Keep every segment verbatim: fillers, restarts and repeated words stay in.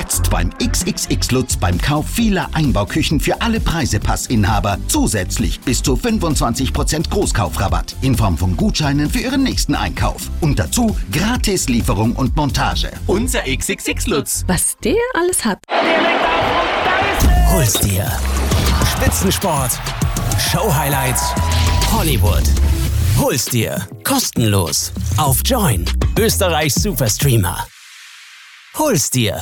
Jetzt beim X X X Lutz beim Kauf vieler Einbauküchen für alle Preisepassinhaber zusätzlich bis zu fünfundzwanzig Prozent Großkaufrabatt in Form von Gutscheinen für Ihren nächsten Einkauf. Und dazu gratis Lieferung und Montage. Unser X X X Lutz. Was der alles hat. Hol's dir. Spitzensport, Show-Highlights, Hollywood. Hol's dir. Kostenlos. Auf Join. Österreichs Superstreamer. Hol's dir.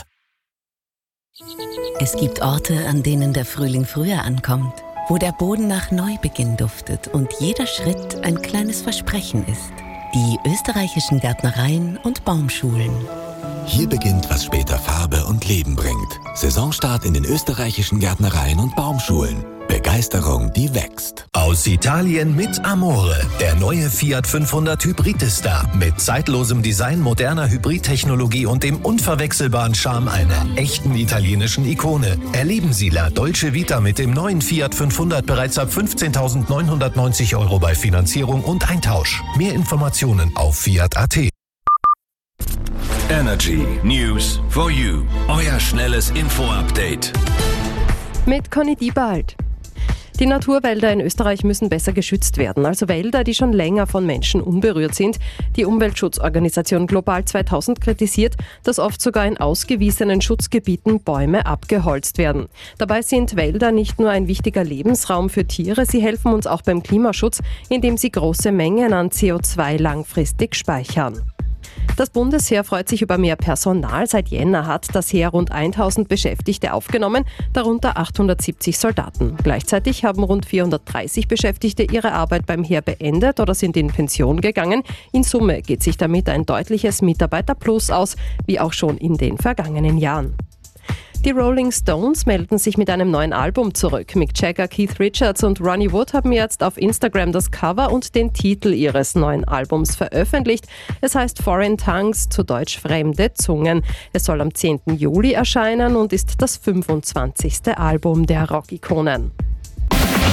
Es gibt Orte, an denen der Frühling früher ankommt, wo der Boden nach Neubeginn duftet und jeder Schritt ein kleines Versprechen ist. Die österreichischen Gärtnereien und Baumschulen. Hier beginnt, was später Farbe und Leben bringt. Saisonstart in den österreichischen Gärtnereien und Baumschulen. Begeisterung, die wächst. Aus Italien mit Amore. Der neue Fiat fünfhundert Hybrid ist da. Mit zeitlosem Design, moderner Hybridtechnologie und dem unverwechselbaren Charme einer echten italienischen Ikone. Erleben Sie La Dolce Vita mit dem neuen Fiat fünfhundert bereits ab fünfzehntausendneunhundertneunzig Euro bei Finanzierung und Eintausch. Mehr Informationen auf Fiat Punkt A T. Energy News for You. Euer schnelles Info-Update. Mit Conny Diebald. Die Naturwälder in Österreich müssen besser geschützt werden, also Wälder, die schon länger von Menschen unberührt sind. Die Umweltschutzorganisation Global zweitausend kritisiert, dass oft sogar in ausgewiesenen Schutzgebieten Bäume abgeholzt werden. Dabei sind Wälder nicht nur ein wichtiger Lebensraum für Tiere, sie helfen uns auch beim Klimaschutz, indem sie große Mengen an C O zwei langfristig speichern. Das Bundesheer freut sich über mehr Personal. Seit Jänner hat das Heer rund tausend Beschäftigte aufgenommen, darunter achthundertsiebzig Soldaten. Gleichzeitig haben rund vierhundertdreißig Beschäftigte ihre Arbeit beim Heer beendet oder sind in Pension gegangen. In Summe geht sich damit ein deutliches Mitarbeiterplus aus, wie auch schon in den vergangenen Jahren. Die Rolling Stones melden sich mit einem neuen Album zurück. Mick Jagger, Keith Richards und Ronnie Wood haben jetzt auf Instagram das Cover und den Titel ihres neuen Albums veröffentlicht. Es heißt Foreign Tongues, zu Deutsch Fremde Zungen. Es soll am zehnten Juli erscheinen und ist das fünfundzwanzigste Album der Rockikonen.